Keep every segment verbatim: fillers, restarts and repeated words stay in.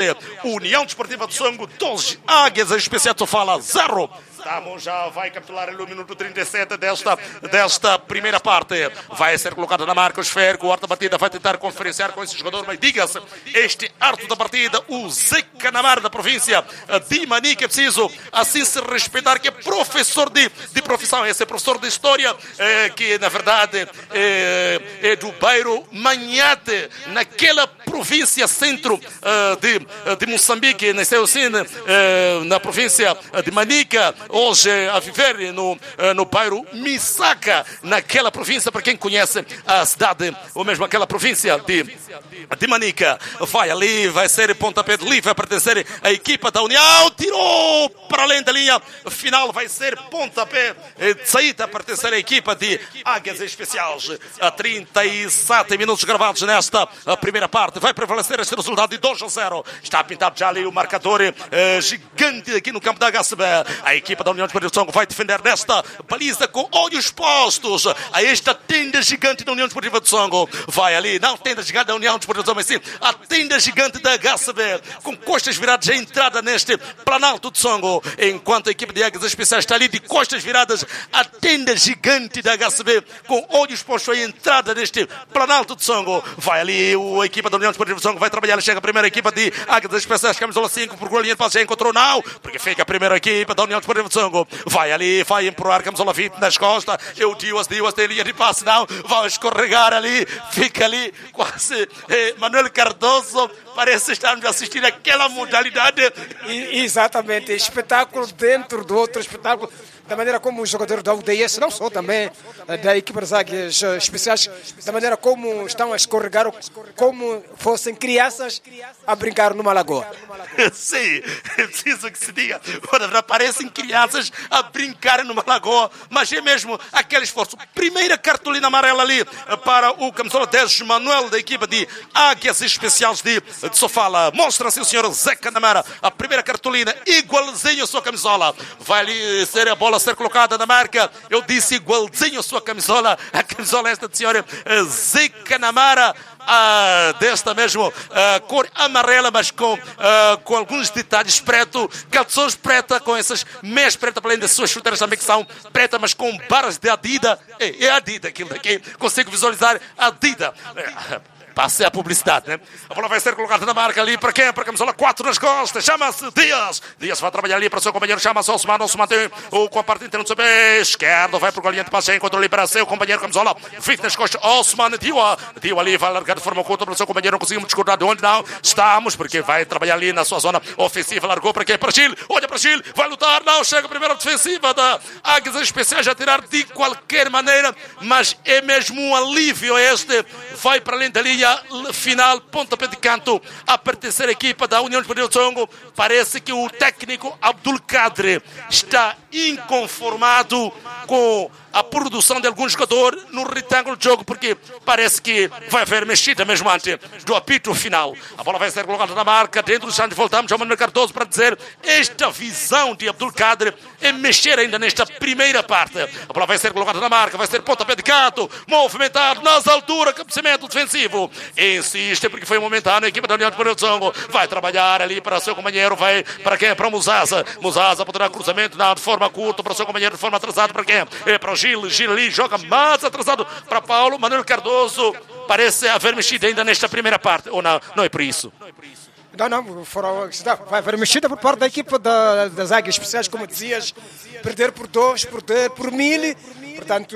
União Desportiva do Songo, doze, Águias Especiais de Sofala, zero. Estamos, já vai capitular no minuto trinta e sete desta, desta primeira parte. Vai ser colocado na marca o esférico. O arte da partida vai tentar conferenciar com esse jogador. Mas diga-se, este arte da partida, o Zé Canamara da província de Manica, é preciso assim se respeitar, que é professor de, de profissão. Esse é professor de história, é, que na verdade é, é do bairro Manhate, naquela província centro uh, de, de Moçambique. Nasceu assim uh, na província de Manica. Hoje a viver no, no bairro Misaka, naquela província, para quem conhece a cidade, ou mesmo aquela província de, de Manica. Vai ali, vai ser pontapé de livre, vai pertencer à equipa da União, tirou para além da linha final, vai ser pontapé de saída, pertencer à equipa de Águias Especiais. A trinta e sete minutos gravados nesta primeira parte, vai prevalecer este resultado de dois a zero. Está pintado já ali o marcador eh, gigante aqui no campo da H C B. A equipa da União Desportiva do Songo vai defender nesta baliza com olhos postos a esta tenda gigante da União Desportiva do Songo. Vai ali, não tenda gigante da União Desportiva do Songo, mas sim a tenda gigante da H C B, com costas viradas à entrada neste Planalto do Songo, enquanto a equipa de Águias Especiais está ali de costas viradas à tenda gigante da H C B, com olhos postos à entrada neste Planalto do Songo. Vai ali a equipa da União Desportiva do Songo, vai trabalhar, chega a primeira equipa de Águias Especiais, camisola cinco, por linha de passe, já encontrou não, porque fica a primeira equipa da União Desportiva do Songo. Vai ali, vai empurrar camisola vinte nas costas. Eu Dias, Dias tem linha de passe, não. Vai escorregar ali, fica ali quase eh, Manuel Cardoso. Parece estarmos a assistir aquela modalidade. E, exatamente, espetáculo dentro do outro espetáculo. Da maneira como os jogadores da U D S, não só também da equipa das Águias Especiais, da maneira como estão a escorregar, como fossem crianças a brincar numa lagoa. Sim, é preciso que se diga. Parecem crianças a brincar numa lagoa, mas é mesmo aquele esforço. Primeira cartolina amarela ali para o camisola dez, Manuel, da equipa de Águias Especiais de, de Sofala. Mostra-se o senhor Zé Canamara, a primeira cartolina, igualzinho a sua camisola. Vai ali ser a bola a ser colocada na marca. Eu disse igualzinho a sua camisola. A camisola esta de senhora Zé Canamara, ah, desta mesmo ah, cor amarela, mas com, ah, com alguns detalhes preto, calções preta, com essas meias preta, além das suas chuteiras também que são preta, mas com barras de Adidas. É, é Adidas aquilo daqui. Consigo visualizar Adidas. É. Passei a publicidade, né? A bola vai ser colocada na marca ali para quem? Para a camisola quatro nas costas. Chama-se Dias. Dias vai trabalhar ali para o seu companheiro. Chama-se Osman. Osman tem o com a parte interna do seu pé esquerdo. Vai para o galinha de passe. Encontrou ali para seu companheiro. Camisola vinte nas costas. Osman Diwa. Diwa ali vai largar de forma curta para o seu companheiro. Não conseguimos discordar de onde não estamos, porque vai trabalhar ali na sua zona ofensiva. Largou para quem? Para Chile. Olha para Chile. Vai lutar. Não chega a primeira defensiva da Águias Especiais a tirar de qualquer maneira, mas é mesmo um alívio este. Vai para além da linha final, pontapé de canto a pertencer à equipa da União Desportiva do Songo. Parece que o técnico Abdul Kadri está inconformado com a produção de algum jogador no retângulo de jogo, porque parece que vai haver mexida mesmo antes do apito final. A bola vai ser colocada na marca, dentro do Santos. Voltamos ao Manuel Cardoso para dizer esta visão de Abdul Kadri é mexer ainda nesta primeira parte. A bola vai ser colocada na marca, vai ser pontapé de canto, movimentar nas alturas, cabeceamento defensivo. Insiste, porque foi momentâneo. A equipa da União Desportiva do Songo vai trabalhar ali para seu companheiro. Vai para quem? Para o Musaza. Musaza poderá cruzamento não, de forma curta para o seu companheiro, de forma atrasada para quem? É para o Gil. Gil ali joga mais atrasado para Paulo. Manuel Cardoso parece haver mexido ainda nesta primeira parte. Ou não? Não é por isso. Não, não, foram, vai haver mexida por parte da equipa da, das Águias Especiais, como dizias, perder por dois, perder por mil. Portanto,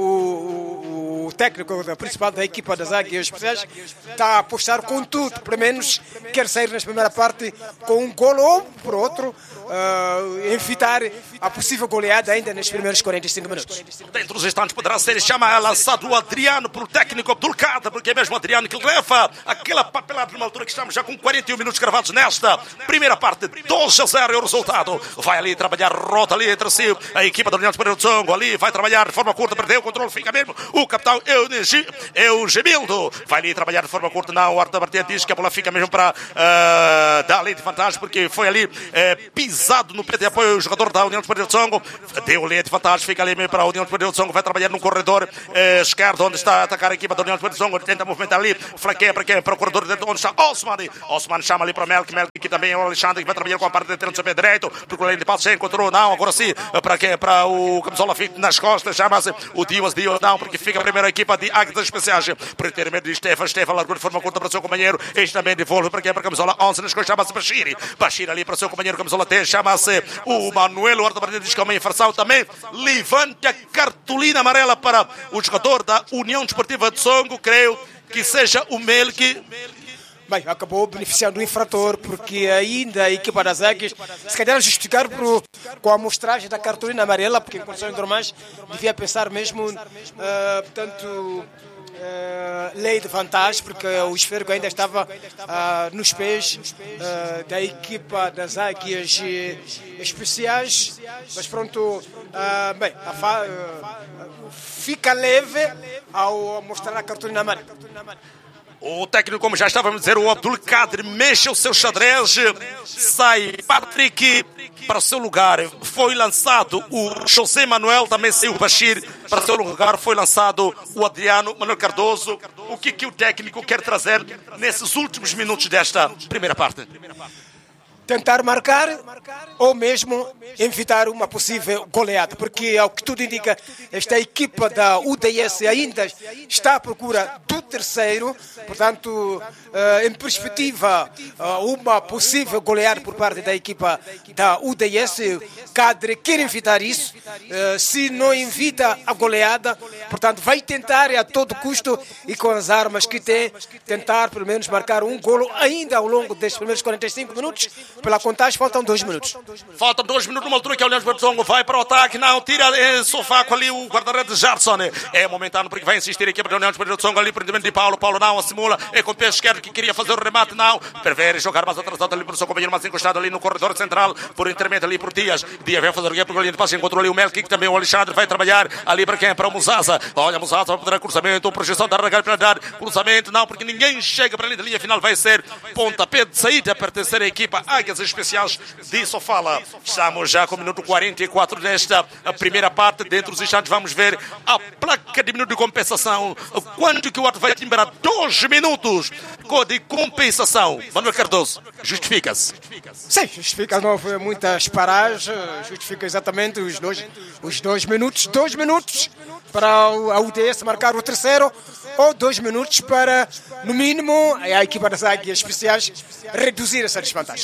o, o técnico principal da equipa das Águias Especiais está a apostar com tudo, pelo menos quer sair nesta primeira parte com um golo ou por outro, uh, evitar a possível goleada ainda nestes primeiros quarenta e cinco minutos. Dentro dos instantes poderá ser chamado lançado o Adriano para o técnico Abdul Kadri, porque é mesmo o Adriano que leva aquela papelada numa altura que estamos já com quarenta e um minutos gravados nesta primeira parte. Dois a zero é o resultado. Vai ali trabalhar, rota ali entre si a equipa da União Desportiva do Songo. Ali vai trabalhar de forma curta, perdeu o controle, fica mesmo o capitão Eugimildo. Vai ali trabalhar de forma curta, não, o arte da partida diz que a bola fica mesmo para uh, dar ali de vantagem, porque foi ali uh, pisado no pé de apoio o jogador da União Desportiva do Songo. Deu ali de vantagem, fica ali mesmo para a União Desportiva do Songo. Vai trabalhar no corredor uh, esquerdo, onde está a atacar a equipa da União Desportiva do Songo. Tenta movimentar ali, flanqueia para quem? Para o corredor onde está Osman. Osman chama ali para Melk, Melk Aqui também é o Alexandre que vai trabalhar com a parte de dentro do seu pé direito. Procura a linha de passe, já encontrou, não, agora sim, para quê? Para o camisola fit nas costas, chama-se o Dias Dias, não, porque fica a primeira equipa de Águias Especiais. Por intermédio de Stefan, Stefan largou de forma curta para o seu companheiro. Este também devolve para quê? Para a camisola onze nas costas, chama-se Bashir. Bashir ali para o seu companheiro, camisola dez, chama-se o Manuel. O guarda-partida diz que é uma infração também. Levante a cartolina amarela para o jogador da União Desportiva de Songo, creio que seja o Melk. Bem, acabou beneficiando o infrator, porque ainda a equipa das Águias, se calhar justificar por, com a amostragem da cartolina amarela, porque em condições normais devia pensar mesmo, uh, portanto, uh, lei de vantagem, porque o esférico ainda estava uh, nos pés uh, da equipa das Águias Especiais, mas pronto, uh, bem, a fa, uh, fica leve ao mostrar a cartolina amarela. O técnico, como já estávamos a dizer, o Abdul Kadir, mexe o seu xadrez, sai Patrick para o seu lugar. Foi lançado o José Manuel, também saiu o Bashir para o seu lugar. Foi lançado o Adriano Manuel Cardoso. O que, que o técnico quer trazer nesses últimos minutos desta primeira parte? Tentar marcar ou mesmo evitar uma possível goleada, porque ao que tudo indica, esta equipa da U D S ainda está à procura do terceiro, portanto, em perspectiva, uma possível goleada por parte da equipa da U D S. Cadre quer evitar isso, se não evita a goleada, portanto, vai tentar a todo custo e com as armas que tem, tentar pelo menos marcar um golo ainda ao longo destes primeiros quarenta e cinco minutos. Pela contagem, faltam dois minutos. Faltam dois minutos, numa altura que a União de Songo vai para o ataque. Não, tira em sofaco ali o guarda-redes Jarson. É momentâneo porque vai insistir a equipa da União de Songo ali, prendimento de Paulo. Paulo não, simula. É com o pé esquerdo que queria fazer o remate. Não, prefere jogar mais atrasado ali para o seu companheiro, mais encostado ali no corredor central, por intermédio ali por Dias. Dias vai fazer o quê? Porque a linha de passe encontrou ali o Melk, que também o Alexandre vai trabalhar ali para quem? Para o Musaza. Olha, Musaza vai poder cruzamento, projeção da regar para dar cruzamento. Não, porque ninguém chega para ali da linha final. Vai ser pontapé de saída a pertencer à equipa Águias Especiais de Sofala. Estamos já com o minuto quarenta e quatro desta primeira parte. Dentro dos instantes vamos ver a placa de minuto de compensação. Quando que o outro vai timbrar? Dois minutos de compensação. Manuel Cardoso, justifica-se? Sim, justifica. Não houve muitas paragens. Justifica exatamente os dois, os dois minutos. Dois minutos para a U D S marcar o terceiro, ou dois minutos para, no mínimo, a equipa das Águias Especiais reduzir essa desvantagem.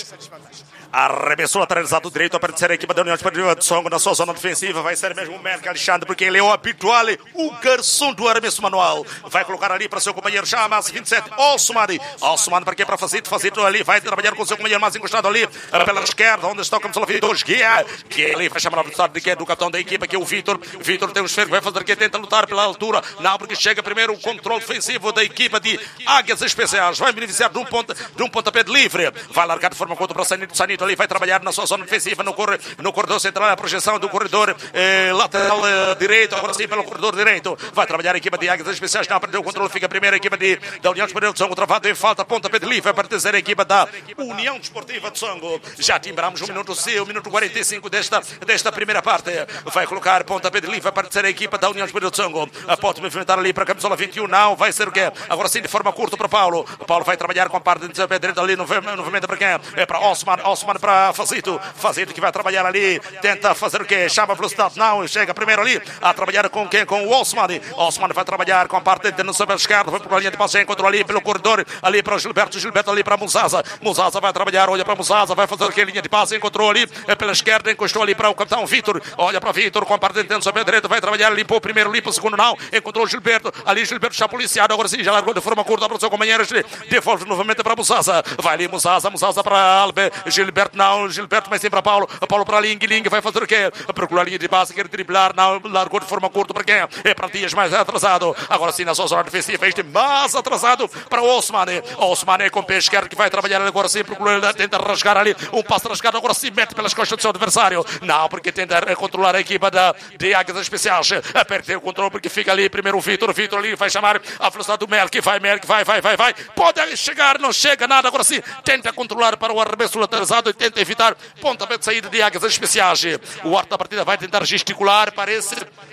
Arremessou lateralizado direito a pertencer a equipa da União Desportiva de Songo na sua zona defensiva. Vai ser mesmo o Melk Alexandre, porque ele é o habitual, o garçom do arremesso manual. Vai colocar ali para o seu companheiro, chama-se vinte e sete, Osmani. Osmani para quê? Para Fazito. Fazito ali vai trabalhar com o seu companheiro mais encostado ali pela esquerda, onde está o camisola vinte e dois, Guia, que ali vai chamar a velocidade de quê? Do capitão da equipa, que é o Vitor. Vitor tem um esfero, vai fazer o quê? Tenta lutar pela altura. Não, porque chega primeiro o controle defensivo da equipa de Águias Especiais. Vai beneficiar de um, ponta, de um pontapé de livre. Vai largar de forma contra para o Sanito. Sanito ali vai trabalhar na sua zona defensiva, no, corre, no corredor central, a projeção do corredor eh, lateral eh, direito, agora sim pelo corredor direito. Vai trabalhar a equipa de Águias Especiais, não perdeu o controle, fica a primeira equipa de, da União Desportiva de Songo, travado em falta, pontapé de livre, vai pertencer a equipa da União Desportiva de Songo. Já timbramos um minuto sim, o minuto quarenta e cinco desta, desta primeira parte. Vai colocar pontapé de livre, vai pertencer a equipa da União Desportiva de Songo. Pode movimentar ali para a camisola vinte e um, não, vai ser o quê? Agora sim de forma curta para Paulo. Paulo vai trabalhar com a parte de pé direito ali, novamente para quem? É para Osman, Osman para Fazito. Fazito que vai trabalhar ali, tenta fazer o quê? Chama a velocidade, não, chega primeiro ali a trabalhar com quem? Com o Osman. Osman vai trabalhar com a parte de no seu esquerdo, vai para a linha de passe, encontrou ali pelo corredor, ali para o Gilberto, Gilberto ali para Musaza. Musaza vai trabalhar, olha para Musaza, vai fazer o quê? Linha de passe, encontrou ali pela esquerda, encostou ali para o capitão Vitor, olha para Vitor com a parte de no seu pé direito, vai trabalhar ali para o primeiro, ali para o segundo, não, encontrou o Gilberto, ali Gilberto já policiado, agora sim, já largou de forma curta para o seu companheiro, devolve novamente para Musaza, vai ali Musaza, Musaza para Albe, Gilberto não, Gilberto vai sempre para Paulo, Paulo para Ling, Ling vai fazer o quê? Procura a linha de base, quer driblar, não, largou de forma curta para quem? É para Dias mais atrasado, agora sim na sua zona defensiva, este mais atrasado para o Osman, Osman com o pé esquerdo que vai trabalhar agora sim, procura, tenta rasgar ali, um passo rasgado, agora sim mete pelas costas do seu adversário, não, porque tenta controlar a equipa da, de Águias Especiais, aperta o controle porque fica ali, primeiro o Vitor, o Vitor ali vai chamar a velocidade do Melk, vai Melk, vai, vai, vai, vai, pode chegar, não chega nada, agora sim, tenta controlar para o arremesso lateralizado e tenta evitar pontapé de saída de Águias Especiais. O arte da partida vai tentar gesticular, parece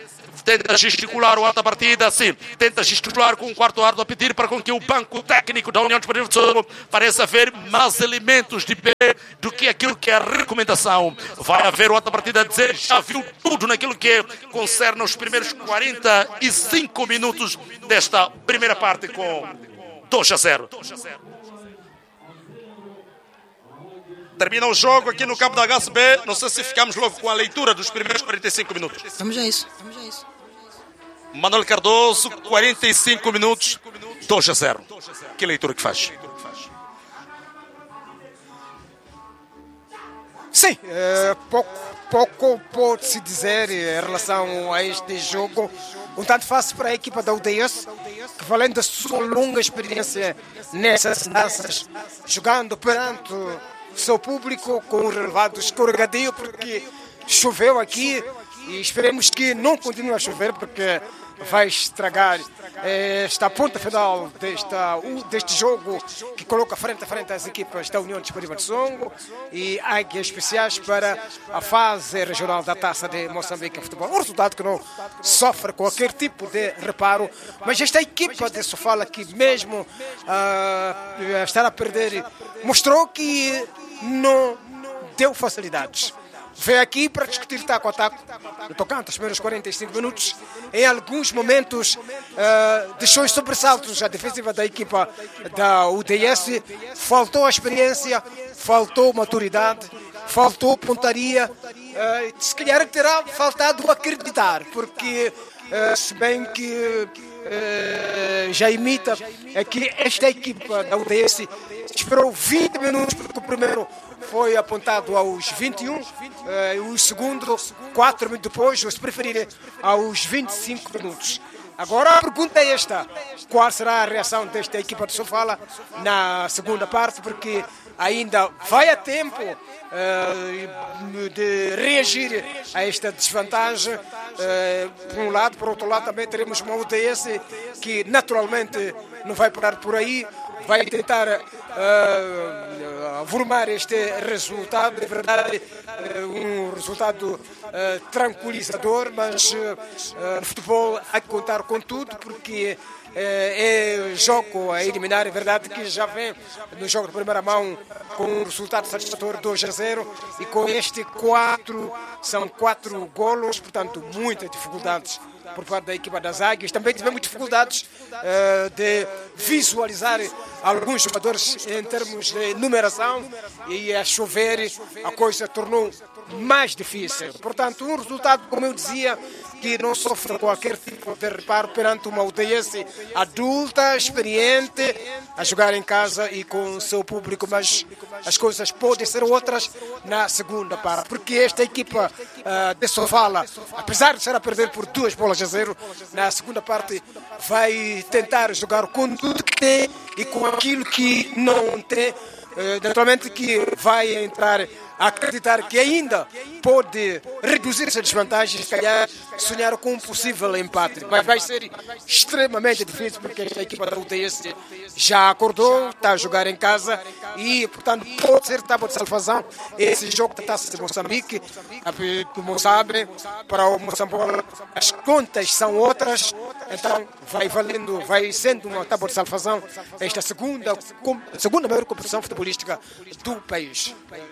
tenta gesticular o alta partida, sim, tenta gesticular com o quarto árbitro a pedir para com que o banco técnico da União Desportiva de Songo pareça haver mais elementos de pé do que aquilo que é a recomendação. Vai haver o alta partida a dizer, já viu tudo naquilo que concerne os primeiros quarenta e cinco minutos desta primeira parte com dois a zero. Termina o jogo aqui no campo da H C B. Não sei se ficamos logo com a leitura dos primeiros quarenta e cinco minutos. Vamos a isso. Vamos a isso. Manuel Cardoso, quarenta e cinco minutos, dois a zero. Que leitura que faz? Sim, é, pouco, pouco pode-se dizer em relação a este jogo. Um tanto fácil para a equipa da U D S, que valendo da sua longa experiência nessas danças, jogando perante o seu público com um relevado escorregadio, porque choveu aqui e esperemos que não continue a chover, porque vai estragar esta ponta final desta, deste jogo que coloca frente a frente as equipas da União Desportiva de Songo e águias especiais para a fase regional da Taça de Moçambique em futebol. Um resultado que não sofre qualquer tipo de reparo, mas esta equipa de Sofala, que mesmo uh, estar a perder, mostrou que não deu facilidades. Veio aqui para discutir taco a taco, no tocante aos primeiros quarenta e cinco minutos. Em alguns momentos uh, deixou os sobressaltos a defensiva da equipa da U D S. Faltou a experiência, faltou maturidade, faltou pontaria. Uh, se calhar terá faltado acreditar, porque uh, se bem que uh, já imita é que esta equipa da U D S esperou vinte minutos, porque o primeiro foi apontado aos vinte e um, uh, o segundo, quatro minutos depois, ou se preferirem, aos vinte e cinco minutos. Agora a pergunta é esta: qual será a reação desta equipa de Sofala na segunda parte? Porque ainda vai a tempo uh, de reagir a esta desvantagem. Uh, por um lado, por outro lado, também teremos uma U D S que naturalmente não vai parar por aí, vai tentar uh, avormar este resultado. É verdade, uh, um resultado uh, tranquilizador, mas uh, no futebol há que contar com tudo, porque uh, é jogo a eliminar. É verdade que já vem no jogo de primeira mão com um resultado satisfatório, dois a zero, e com este quatro, são quatro golos, portanto muitas dificuldades por parte da equipa das Águias. Também tivemos dificuldades uh, de visualizar alguns jogadores em termos de numeração, e a chover a coisa tornou mais difícil. Portanto, um resultado, como eu dizia, que não sofre qualquer tipo de reparo perante uma U D S adulta, experiente, a jogar em casa e com o seu público, mas as coisas podem ser outras na segunda parte, porque esta equipa uh, de Sofala, apesar de estar a perder por duas bolas a zero, na segunda parte vai tentar jogar com tudo que tem e com aquilo que não tem. Uh, naturalmente que vai entrar a acreditar que ainda pode reduzir essa desvantagem, se calhar sonhar com um possível empate, mas vai ser extremamente difícil, porque esta equipa da U D S já acordou, está a jogar em casa e, portanto, pode ser tábua de salvação esse jogo da Taça de Moçambique. Como sabem, para o Moçambique as contas são outras, então vai valendo, vai sendo uma tábua de salvação esta segunda, segunda maior competição futebolística do país.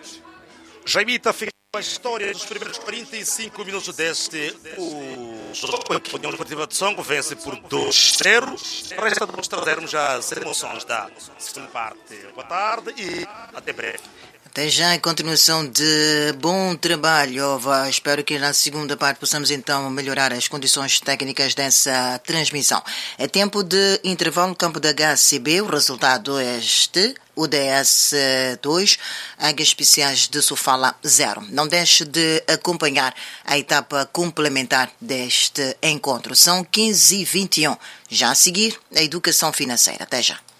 Jaimita, fica a história dos primeiros quarenta e cinco minutos deste o jogo. A União Desportiva de Songo vence por dois a zero. Resta de mostrarmos as emoções da segunda parte. Boa tarde e até breve. Até já, em continuação de bom trabalho, Ova. Espero que na segunda parte possamos então melhorar as condições técnicas dessa transmissão. É tempo de intervalo no campo da H C B. O resultado é este: U D S dois, Águias Especiais de Sofala zero. Não deixe de acompanhar a etapa complementar deste encontro. São quinze e vinte e um. Já a seguir, a educação financeira. Até já.